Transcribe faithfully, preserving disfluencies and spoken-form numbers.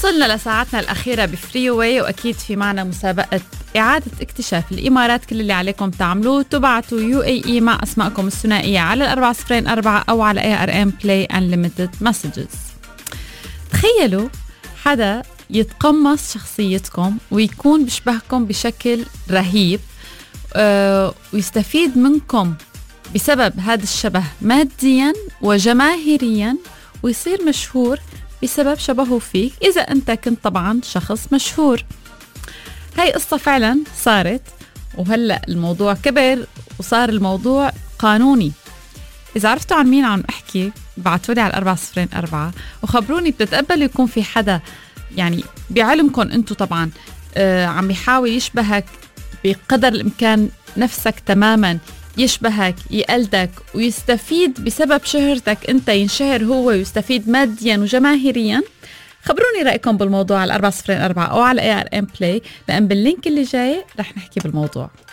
وصلنا لساعتنا الأخيرة بفري واي، وأكيد في معنا مسابقة إعادة اكتشاف الإمارات. كل اللي عليكم تعملوه تبعتوا يو اي اي مع أسماءكم الثنائية على الأربعة صفرين أربعة أو على اي ار ام بلاي انليمتد مسجز. تخيلوا حدا يتقمص شخصيتكم ويكون بيشبهكم بشكل رهيب، أه ويستفيد منكم بسبب هذا الشبه ماديا وجماهيريا، ويصير مشهور بسبب شبهه فيك إذا أنت كنت طبعا شخص مشهور. هاي قصة فعلا صارت، وهلأ الموضوع كبر وصار الموضوع قانوني. إذا عرفتوا عن مين عم أحكي بعتولي على الأربعة صفرين أربعة وخبروني. بتتقبلوا يكون في حدا يعني بعلمكم أنتوا طبعا آه عم يحاول يشبهك بقدر الإمكان نفسك تماما، يشبهك يقلدك ويستفيد بسبب شهرتك أنت، ينشهر هو ويستفيد ماديا وجماهيريا؟ خبروني رأيكم بالموضوع على الأربعة صفرين أربعة أو على اي ار ام بلاي، لأن باللينك اللي جاي رح نحكي بالموضوع.